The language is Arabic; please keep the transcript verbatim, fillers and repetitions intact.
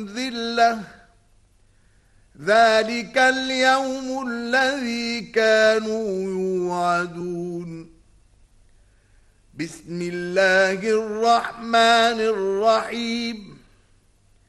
ذلة ذلك اليوم الذي كانوا يوعدون. بسم الله الرحمن الرحيم.